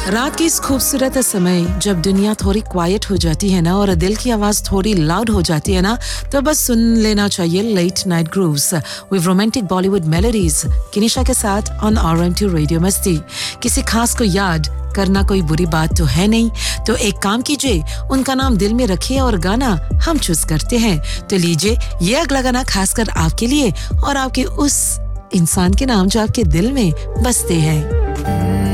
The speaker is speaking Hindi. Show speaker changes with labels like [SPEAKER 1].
[SPEAKER 1] रात के इस खूबसूरत समय जब दुनिया थोड़ी क्वाइट हो जाती है ना और दिल की आवाज थोड़ी लाउड हो जाती है ना, तो बस सुन लेना चाहिए late night grooves with romantic Bollywood melodies किनिशा के साथ ऑन RM2 रेडियो मस्ती। किसी खास को याद करना कोई बुरी बात तो है नहीं, तो एक काम कीजिए, उनका नाम दिल में रखिए और गाना हम चूज करते हैं। तो लीजिए ये अगला गाना खासकर आपके लिए और आपके उस इंसान के नाम जो आपके दिल में बसते हैं।